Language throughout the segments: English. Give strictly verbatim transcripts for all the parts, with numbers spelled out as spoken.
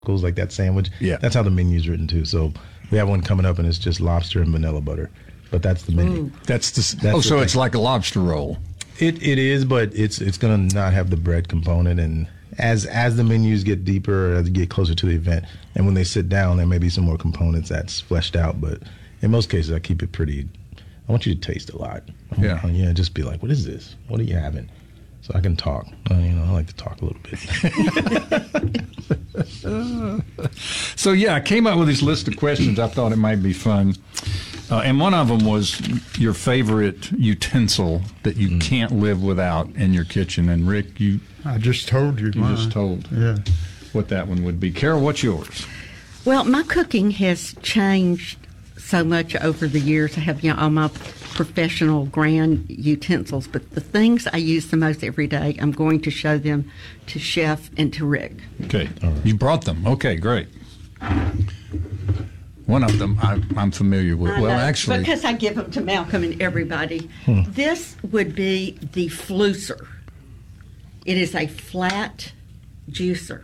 goes like that sandwich. Yeah. That's how the menu's written too. So we have one coming up and it's just lobster and vanilla butter. But that's the menu. Ooh. That's the that's oh, the so thing. it's like a lobster roll. It it is, but it's it's gonna not have the bread component. And as as the menus get deeper, as you get closer to the event, and when they sit down, there may be some more components that's fleshed out. But in most cases, I keep it pretty. I want you to taste a lot. I Yeah. want, yeah. Just be like, what is this? What are you having? So I can talk. Uh, you know, I like to talk a little bit. So yeah, I came up with this list of questions. I thought it might be fun, uh, and one of them was your favorite utensil that you mm. can't live without in your kitchen. And Rick, you I just told you. You mine. just told yeah what that one would be. Carol, what's yours? Well, my cooking has changed so much over the years. I have, you know, all my professional grand utensils, but the things I use the most every day, I'm going to show them to Chef and to Rick. Okay. Right. You brought them. Okay, great. One of them I, I'm familiar with. I well, know, actually. because I give them to Malcolm and everybody. Hmm. This would be the Flusser. It is a flat juicer.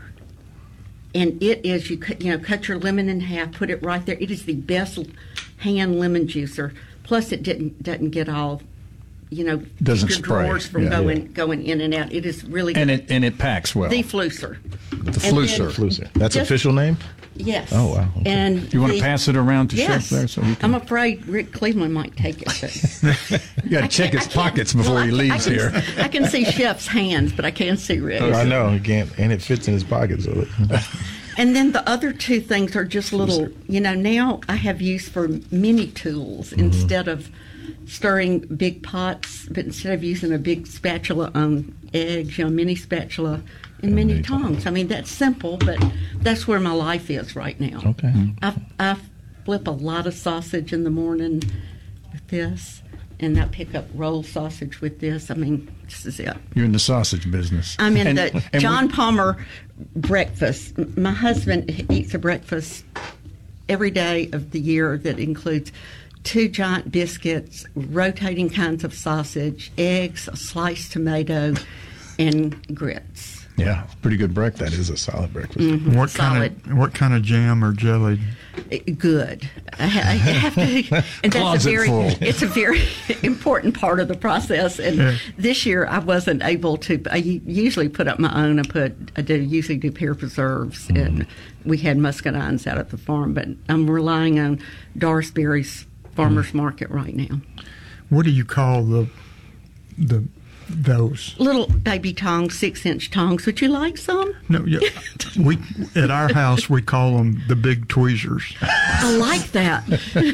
And it is, you cut, you know, cut your lemon in half, put it right there. It is the best hand lemon juicer. Plus, it didn't doesn't get all, you know, doesn't your spray. drawers from yeah, going yeah. going in and out. It is really and good. it and it packs well. The Flusser. The Flusser. Flusser. That's just, official name. Yes. Oh wow. Okay. And you want the, to pass it around to yes. Chef there, so we can. I'm afraid Rick Cleveland might take it. But you got to check his pockets before well, he leaves I can, here. I can see Chef's hands, but I can't see Rick. Okay. I know he can't, and it fits in his pocket. So. And then the other two things are just little, you know, now I have use for mini tools mm-hmm. instead of stirring big pots, but instead of using a big spatula on eggs, you know, mini spatula and, and mini, mini tongs. tongs. I mean, that's simple, but that's where my life is right now. Okay. I, I flip a lot of sausage in the morning with this, and I pick up rolled sausage with this. I mean, this is it. You're in the sausage business. I'm in and, the and John we, Palmer breakfast. My husband eats a breakfast every day of the year that includes two giant biscuits, rotating kinds of sausage, eggs, a sliced tomato, and grits. Yeah, pretty good breakfast. That is a solid breakfast. Mm-hmm. What solid. kind of what kind of jam or jelly? Good. I, I have to. And that's a very. Full. It's a very important part of the process. And yeah. this year I wasn't able to. I usually put up my own. I put. I do usually do pear preserves, mm. and we had muscadines out at the farm. But I'm relying on Dorisberry's Farmers mm. Market right now. What do you call the the those little baby tongs, six inch tongs? Would you like some? No, yeah. we at our house we call them the big tweezers. I like that.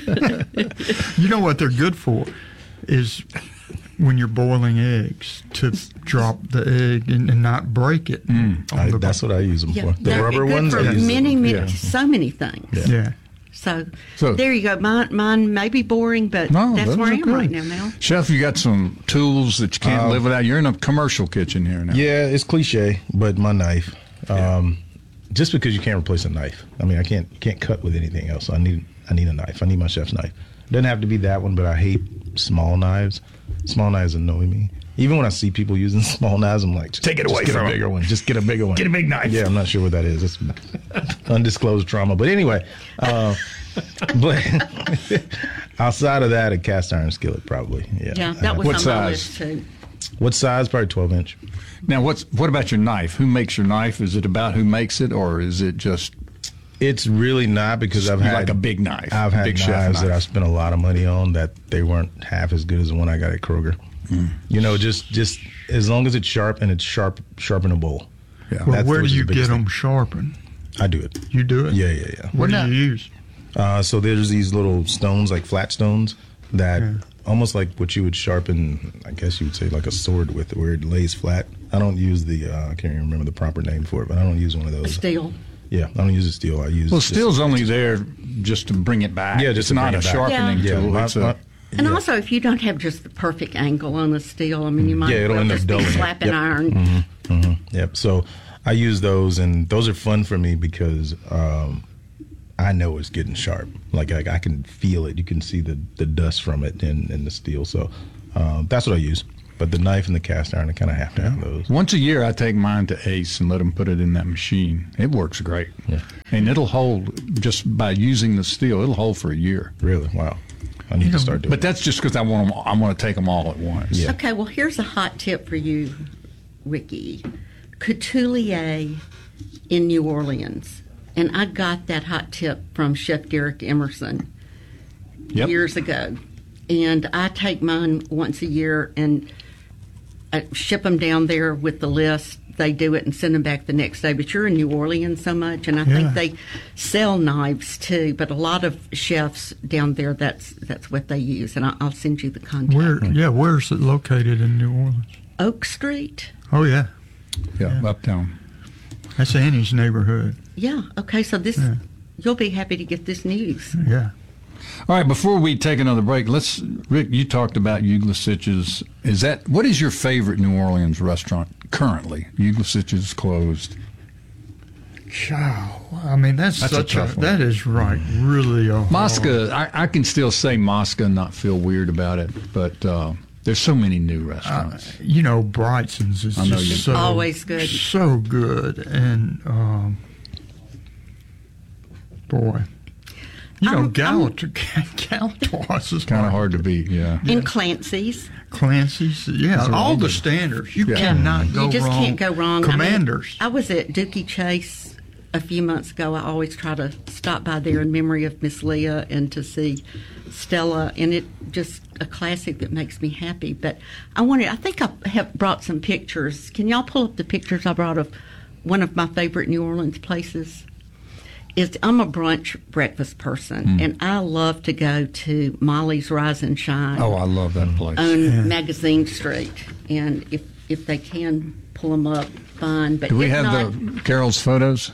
You know what they're good for is when you're boiling eggs to drop the egg and, and not break it. Mm. I, that's what I use them yeah, for. The rubber good ones. For I use many, them. many, Yeah. so many things. Yeah. yeah. So, so there you go. Mine, mine may be boring, but no, that's where I am good. right now, Mel. Chef, you got some tools that you can't um, live without. You're in a commercial kitchen here now. Yeah, it's cliche, but my knife. Yeah. Um, just because you can't replace a knife. I mean, I can't can't cut with anything else. So I need I need a knife. I need my chef's knife. It doesn't have to be that one, but I hate small knives. Small knives annoy me. Even when I see people using small knives, I'm like, just take it away just get from a bigger one. Just get a bigger one. Get a big knife. Yeah, I'm not sure what that is. It's undisclosed trauma. But anyway, uh, but outside of that, a cast iron skillet probably. Yeah, yeah that was what on size? my list too. What size? Probably twelve inch. Now, what's what about your knife? Who makes your knife? Is it about who makes it, or is it just? It's really not because I've had like a big knife. I've had big knives knife. that I spent a lot of money on that they weren't half as good as the one I got at Kroger. Mm. You know, just just as long as it's sharp and it's sharp, sharpenable. Yeah. Well, where do you the get them sharpened? I do it. You do it? Yeah, yeah, yeah. What do you use? Uh, so there's these little stones, like flat stones, that yeah. almost like what you would sharpen, I guess you would say like a sword with, where it lays flat. I don't use the, uh, I can't even remember the proper name for it, but I don't use one of those. A steel. Yeah, I don't use a steel. I use. Well, steel's only there just to bring it back. Yeah, just it's to not bring a it back. sharpening yeah. tool. Yeah, it's my, a, my, And yeah. also, if you don't have just the perfect angle on the steel, I mean, you might yeah, it'll well end up just be dulling slapping yep. iron. Mm-hmm. Mm-hmm. Yep. So I use those, and those are fun for me because um, I know it's getting sharp. Like, like I can feel it. You can see the, the dust from it in, in the steel. So uh, that's what I use. But the knife and the cast iron, I kind of have to have those. Once a year, I take mine to Ace and let them put it in that machine. It works great. Yeah. And it'll hold, just by using the steel, it'll hold for a year. Really? Wow. I need You to know, start doing But that's just because I want 'em- I want to take them all at once. Yeah. Okay, well, here's a hot tip for you, Ricky. Couturier in New Orleans. And I got that hot tip from Chef Derek Emerson Yep. years ago. And I take mine once a year and I ship them down there with the list. They do it and send them back the next day. But you're in New Orleans so much, and I Yeah. think they sell knives too. But a lot of chefs down there, that's that's what they use. And I, I'll send you the contact. Where? Yeah, where's it located in New Orleans? Oak Street. Oh yeah, Yeah, Yeah. uptown. that's Annie's neighborhood. Yeah. Okay. So this, Yeah. you'll be happy to get this news. Yeah. All right, before we take another break, let's, Rick, you talked about Uglasich's. Is that, what is your favorite New Orleans restaurant currently? Uglasich's closed. Wow. I mean, that's, That's a such tough one. That is right. Really a hard- Mosca, I, I can still say Mosca and not feel weird about it, but uh, there's so many new Uh, restaurants. you know, Brightson's is I know just you- so Always good. so good, and um, boy, you know, I'm- Gallat- Galatoire's is Kind my- of hard to beat, yeah. And Clancy's. Clancy's, yeah, Those are all all the good. standards. You Yeah. cannot go You just wrong. can't go wrong. Commanders. I, mean, I was at Dookie Chase a few months ago. I always try to stop by there in memory of Miss Leah and to see Stella, and it just a classic that makes me happy. But I wanted, I think I have brought some pictures. Can y'all pull up the pictures I brought of one of my favorite New Orleans places? Is I'm a brunch breakfast person, and I love to go to Molly's Rise and Shine Oh, I love that place. on Yeah. Magazine Street, and if if they can pull them up, fine. But Do we if have not, the Carol's photos?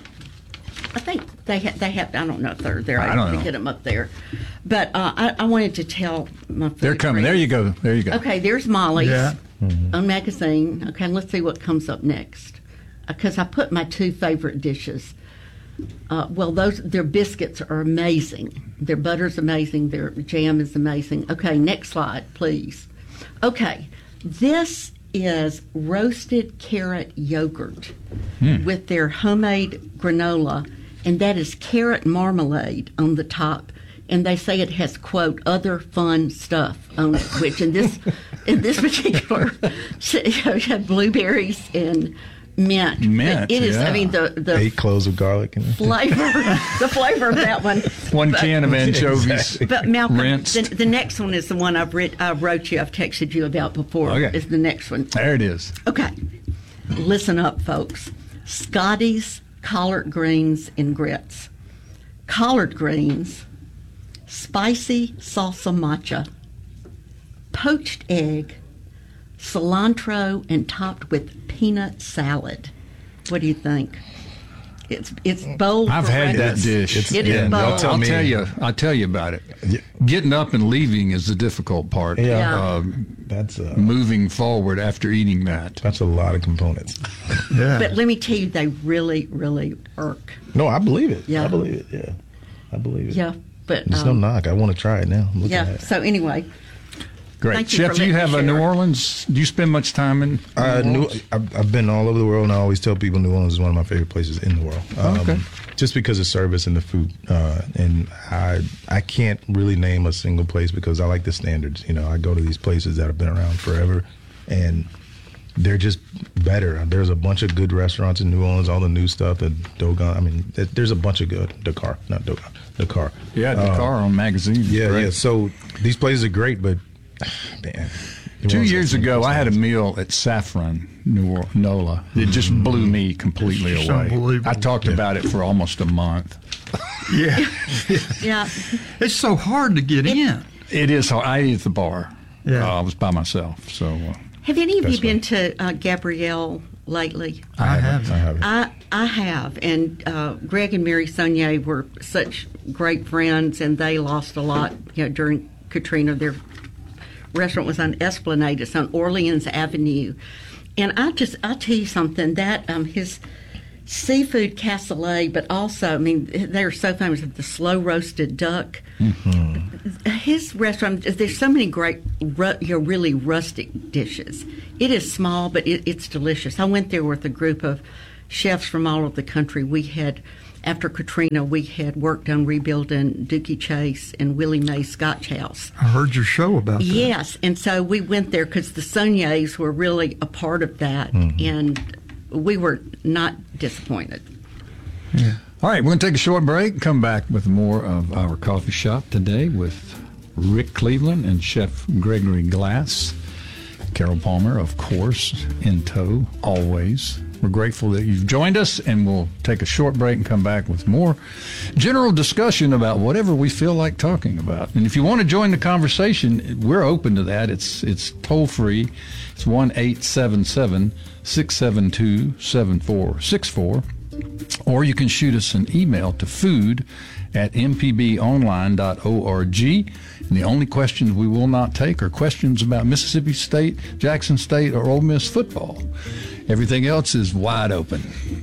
I think they ha- they have. I don't know if they're they're I able don't to know. get them up there, but uh, I, I wanted to tell my. They're food coming. There friends. you go. There you go. Okay, there's Molly's Yeah. on Magazine. Okay, let's see what comes up next, because I put my two favorite dishes. Uh, well, those their biscuits are amazing. Their butter's amazing. Their jam is amazing. Okay, next slide, please. Okay, this is roasted carrot yogurt with their homemade granola, and that is carrot marmalade on the top. And they say it has, quote, other fun stuff on it, which in this in this particular, you have blueberries and mint. Mint, But it is. yeah. I mean, the the Eight cloves of garlic in it. flavor, the flavor of that one. One But- can of anchovies. Exactly. But Malcolm, rinsed. the, the next one is the one I've writ, I wrote you. I've texted you about before. Okay. Is the next one. There it is. Okay, listen up, folks. Scotty's collard greens and grits. Collard greens, spicy salsa matcha, poached egg, cilantro, and topped with peanut salad. What do you think? It's it's bold. I've for had that breakfast. dish. It's- It is yeah, bold. y'all I'll tell me. tell you. I'll tell you about it. Yeah. Getting up and leaving is the difficult part. Yeah. Yeah. Um, That's uh, moving forward after eating that. that's a lot of components. Yeah. But let me tell you, they really, really irk. No, I believe it. Yeah. I believe it. Yeah, I believe it. Yeah, but There's um, no knock. I want to try it now. I'm looking yeah. at it. So anyway, Great. Thank you Chef, for do you letting have me a New share. Orleans? Do you spend much time in? Uh, New New, Orleans? I've, I've been all over the world, and I always tell people New Orleans is one of my favorite places in the world. Um, okay. Just because of service and the food, uh, and I I can't really name a single place because I like the standards. You know, I go to these places that have been around forever, and they're just better. There's a bunch of good restaurants in New Orleans. All the new stuff, the Dogon. I mean, th- there's a bunch of good Dakar, not Dogon, Dakar. Yeah, Uh, Dakar on magazine. Yeah, Great. yeah. So these places are great, but man. New Two Orleans years has ago, some I had a standards. meal at Saffron, New Orleans, Nola. It just blew me completely It's just away. unbelievable. I talked Yeah. about it for almost a month. yeah. yeah. It's so hard to get in. It is hard. I ate at the bar. Yeah. Uh, I was by myself, so uh, Have any of you That's been to uh, Gabrielle lately? I have. I haven't. I I have, and uh, Greg and Mary Saunier were such great friends, and they lost a lot, you know, during Katrina. Their restaurant was on Esplanade. It's on Orleans Avenue, and I just I'll tell you something that um, his seafood cassoulet, but also, I mean, they are so famous with the slow roasted duck. Mm-hmm. His restaurant, there's so many great, ru- you know, really rustic dishes. It is small, but it, it's delicious. I went there with a group of chefs from all over the country. We had, after Katrina, we had worked on rebuilding Dookie Chase and Willie Mae's Scotch House. I heard your show about that. Yes, and so we went there because the Soniers were really a part of that, mm-hmm. and we were not disappointed. Yeah. All right, we're going to take a short break, come back with more of our coffee shop today with Rick Cleveland and Chef Gregory Glass. Carol Palmer, of course, in tow, always. We're grateful that you've joined us, and we'll take a short break and come back with more general discussion about whatever we feel like talking about. And if you want to join the conversation, we're open to that. It's it's toll free. It's one eight seven seven, six seven two, seven four six four. Or you can shoot us an email to food at m p b online dot org. And the only questions we will not take are questions about Mississippi State, Jackson State, or Ole Miss football. Everything else is wide open.